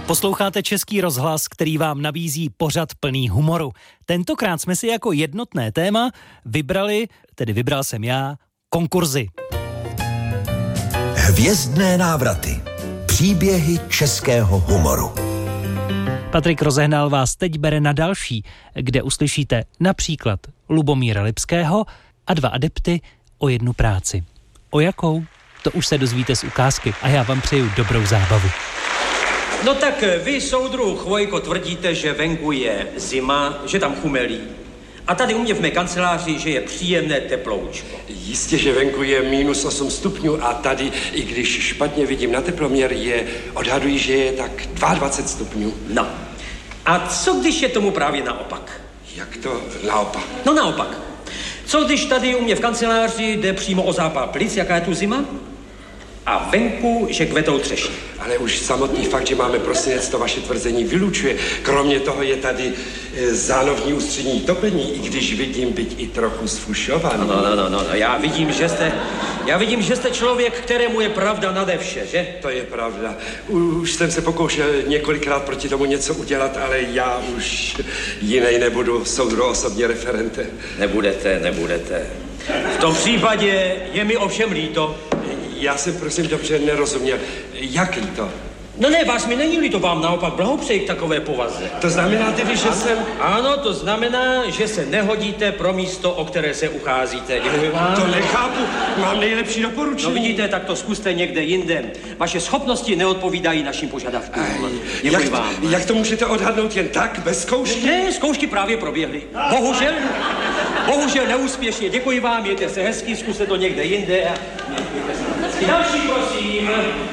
Posloucháte Český rozhlas, který vám nabízí pořad plný humoru. Tentokrát jsme si jako jednotné téma vybral jsem já, konkurzy. Hvězdné návraty. Příběhy českého humoru. Patrik Rozehnal vás teď bere na další, kde uslyšíte například Lubomíra Lipského a 2 adepty o jednu práci. O jakou? To už se dozvíte z ukázky a já vám přeju dobrou zábavu. No tak vy, soudruh Chvojko, tvrdíte, že venku je zima, že tam chumelí. A tady u mě v mé kanceláři, že je příjemné teploučko. Jistě, že venku je -8 stupňů a tady, i když špatně vidím na teploměr, odhaduji, že je tak 22 stupňů. No. A co když je tomu právě naopak? Jak to naopak? No naopak. Co když tady u mě v kanceláři jde přímo o zápal plic, jaká je tu zima? A venku, že kvetou třeši. Ale už samotný fakt, že máme prosinec, to vaše tvrzení vylučuje. Kromě toho je tady zánovní ústřední topení, i když vidím byť i trochu sfušovaný. No, já vidím, že jste člověk, kterému je pravda nade vše, že? To je pravda. Už jsem se pokoušel několikrát proti tomu něco udělat, ale já už jinej nebudu, soudruh osobně referentem. Nebudete. V tom případě je mi ovšem líto. Já jsem prosím dobře nerozuměl. Jak líto? No ne, vás mi není líto, vám naopak blahopřeji k takové povaze. To znamená tedy, že jsem... Ano, to znamená, že se nehodíte pro místo, o které se ucházíte. Děkuji vám. To nechápu, mám nejlepší doporučení. No vidíte, tak to zkuste někde jinde. Vaše schopnosti neodpovídají našim požadavkům. Děkuji vám. Jak to můžete odhadnout jen tak, bez zkoušky? Ne, zkoušky právě proběhly. Bohužel neúspěšně. Děkuji vám, mějte se hezky, zkuste to někde jinde. Další, prosím.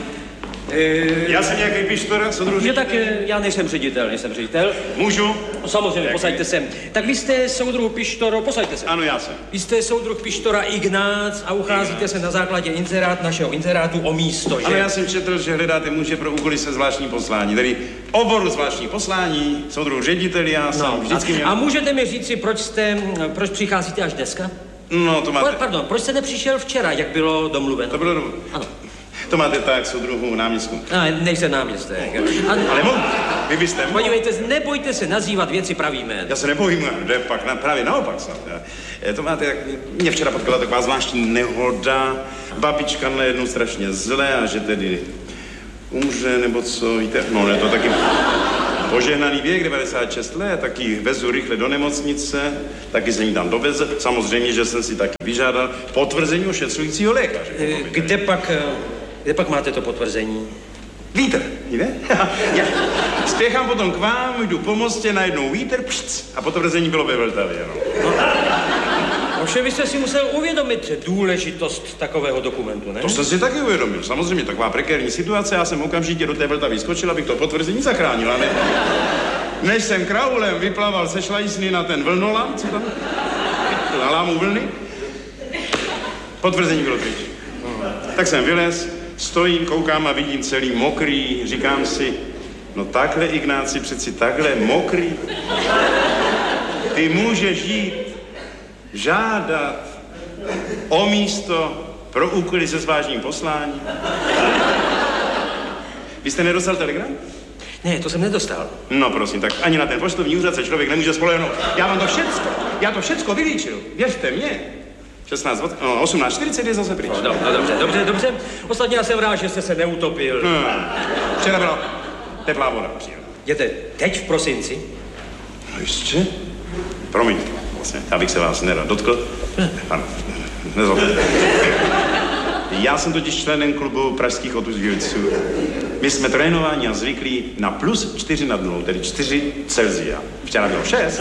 Já jsem nějaký pištora, soudruh. Že tak já nejsem ředitel. Můžu? Samozřejmě, posaďte se. Tak vy jste soudruh Pištoro, posaďte se. Ano, já jsem. Vy jste soudruh Pištora Ignác a ucházíte se na základě našeho inzerátu o místo, že? Ano, já jsem četl, že hledáte muže pro úkoly se zvláštní poslání, tedy oboru zvláštní poslání, soudruh ředitel, já jsem vždycky měl... A můžete mi říci, proč přicházíte až dneska? No, to máte... Pardon, proč jste nepřišel včera, jak bylo domluveno? To bylo domluveno. Ano. To máte tak, soudruhu náměstku. Nejsem náměstek. Ale vy byste mohl. Podívejte, nebojte se nazývat věci pravým jménem. Já se nebojím, jde pak právě naopak snad. To máte, jak mě včera potkala taková zvláštní nehoda, babička na jednu strašně zlé a že tedy umře, nebo co, víte, no ne, to taky požehnaný věk, 96 let, taky vezu rychle do nemocnice, taky jsem jí tam dovezl, samozřejmě, že jsem si taky vyžádal potvrzení ošetřujícího lékaře. Kde pak máte to potvrzení? Vítr, víte? Já spěchám potom k vám, jdu po mostě, najednou vítr, a potvrzení bylo ve Vltavě, no. Ovšem, vy jste si musel uvědomit důležitost takového dokumentu, ne? To jsem si taky uvědomil. Samozřejmě, taková prekérní situace, já jsem okamžitě do té Vltavy skočil, abych to potvrzení zachránil, ale než jsem kraulem vyplaval se šlajsny na ten vlnolam, co tam? Na lámu vlny, potvrzení bylo pryč. Tak jsem vylez, stojím, koukám a vidím celý mokrý, říkám si, no takhle, Ignáci, přeci takhle mokrý. Ty můžeš jít žádat o místo pro úkoly se zvláštním posláním. Vy jste nedostal telegram? Ne, to jsem nedostal. No prosím, tak ani na ten poštovní úřad se člověk nemůže spolehnout. Já to všecko vylíčil, věřte mě. 18:40 je zase pryč. No, dobře. Ostatně já jsem rád, že jste se neutopil. Včera byla teplá voda. Jděte teď v prosinci? No jistě. Promiňte, vlastně, abych se vás nerad dotkl. Ano, nezlobte. Já jsem totiž členem klubu pražských otužilců. My jsme trénováni a zvyklí na +4 nad nulou, tedy 4 Celsia. Včera bylo 6.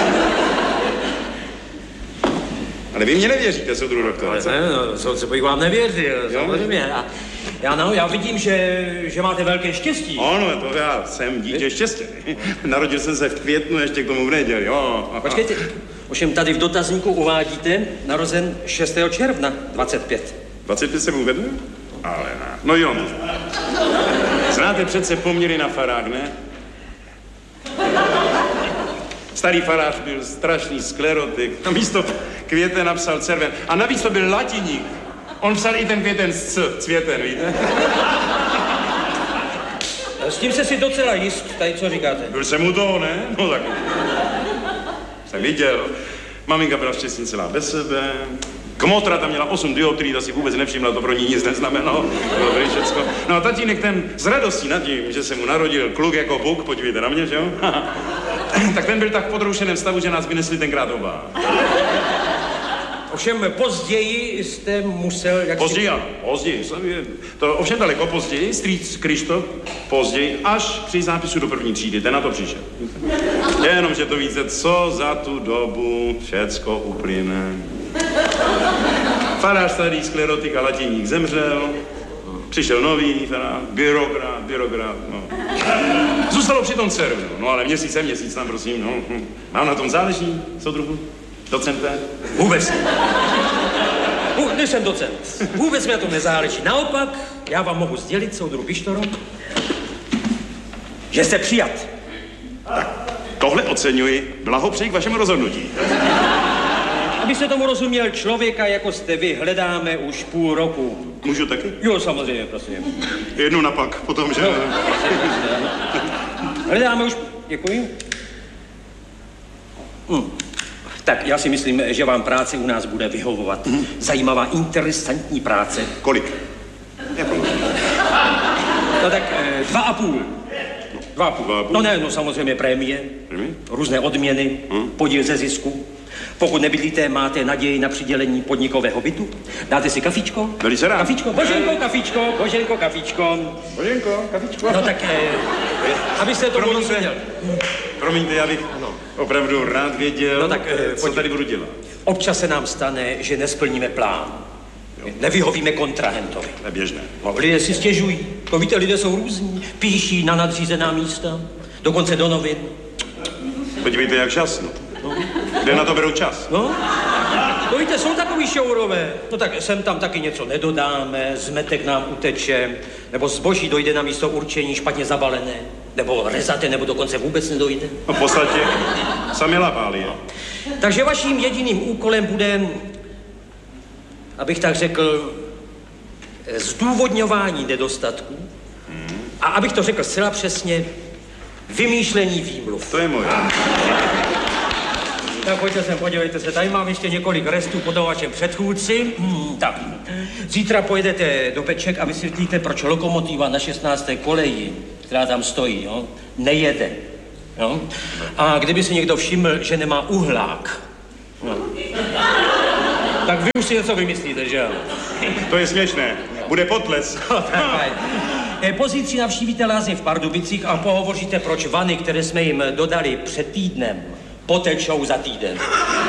Ale vy mě nevěříte, soudruh doktor. Co bych vám nevěřil, samozřejmě. Já vidím, že máte velké štěstí. Ano, to já jsem dítě štěstí. Narodil jsem se v květnu, ještě k tomu v neděli, jo. Počkejte, ovšem tady v dotazníku uvádíte narozen 6. června 25. 25 se uvedl? Ale ne. No jo. Znáte přece poměry na farák, ne? Starý farář byl strašný sklerotik. Na místo květen napsal červen. A navíc to byl latiník. On psal i ten květen s cvěten, víte? S tím se si docela jist, tady co říkáte. Byl jsem u toho, ne? No tak. Jsem viděl. Maminka byla šťastně celá bez sebe. Kmotra tam měla 8 dioptrií, ta si vůbec nevšimla, to pro ní nic neznamenalo. Dobrý všecko. No a tatínek ten z radostí nad tím, že se mu narodil kluk jako Bůh, podívejte na mě, že jo? Tak ten byl tak v podroušeném stavu, že nás vynesli tenkrát oba. Ovšem později jste musel... Později. To ovšem daleko později, strýc Krištof, později, až při zápisu do první třídy, ten na to přišel. Jenomže to víte, co za tu dobu všecko uplyne. Farář starý sklerotik a latiník zemřel, přišel nový farář, byrokrat, no. Zůstalo při tom dceru, no ale měsíc tam, prosím, no. Mám na tom záleží, soudruhu? Docente? Vůbec. Nejsem docent. Vůbec mi na tom nezáleží. Naopak, já vám mohu sdělit, soudruh Pištoro, že jste přijat. Tak, tohle oceňuji. Blahopřeji k vašemu rozhodnutí. Abyste tomu rozuměl, člověka, jako jste vy, hledáme už půl roku. Můžu taky? Jo, samozřejmě, prosím. Jednu napak, potom, že... No. Hledáme už... Děkuji. Tak já si myslím, že vám práce u nás bude vyhovovat. Zajímavá, interesantní práce. Kolik? No tak 2,5. 2,5. No ne, no samozřejmě prémie, různé odměny, podíl ze zisku. Pokud nebydlíte, máte naději na přidělení podnikového bytu. Dáte si kafičko? Velice rád. Kafičko, Boženko, kafičko. No tak, abyste to rozuměl. Promiňte, já bych opravdu rád věděl, no tak, co tady budu dělat. Občas se nám stane, že nesplníme plán. Nevyhovíme kontrahentovi. To je běžné. No, lidé si stěžují. To víte, lidé jsou různí. Píší na nadřízená místa, dokonce do novin. Podívejte, jak časno. Kde na to berou čas? No víte, jsou takový šourové. No tak sem tam taky něco nedodáme, zmetek nám uteče, nebo zboží dojde na místo určení špatně zabalené, nebo rezaté, nebo dokonce vůbec nedojde. No v podstatě sami lapáli, jo. Takže vaším jediným úkolem bude, abych tak řekl, zdůvodňování nedostatků a abych to řekl zcela přesně, vymýšlení výmluv. To je moje. Tak pojďte sem, podívejte se, tady mám ještě několik restů po tom vašem předchůdci. Tak, zítra pojedete do Peček a vysvětlíte, proč lokomotiva na 16. koleji, která tam stojí, jo, nejede. Jo? A kdyby si někdo všiml, že nemá uhlák, no, tak vy už si něco vymyslíte, že jo? To je směšné. Bude potles. Pozítří navštívíte lázně v Pardubicích a pohovoříte, proč vany, které jsme jim dodali před týdnem, potečou za týden.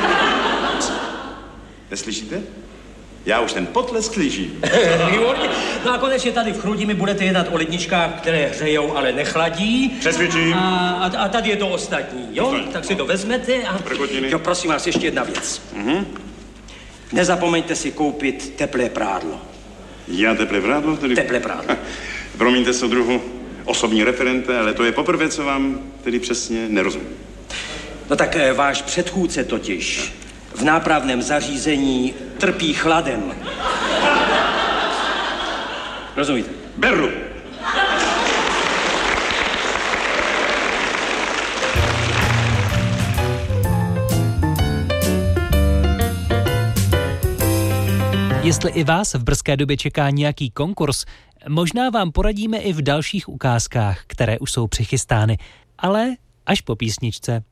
Neslyšíte? Já už ten potlesk slyším. No a konečně tady v Chrudimi budete jednat o ledničkách, které hřejou, ale nechladí. Přesvědčím. A tady je to ostatní, jo? Tak si to vezmete a... Jo, prosím vás, ještě jedna věc. Nezapomeňte si koupit teplé prádlo. Já teplé prádlo? Teplé prádlo. Promiňte, soudruhu, osobní referente, ale to je poprvé, co vám tedy přesně nerozumím. No tak váš předchůdce totiž v nápravném zařízení trpí chladem. Rozumíte? Beru. Jestli i vás v brzké době čeká nějaký konkurs, možná vám poradíme i v dalších ukázkách, které už jsou přichystány, ale až po písničce.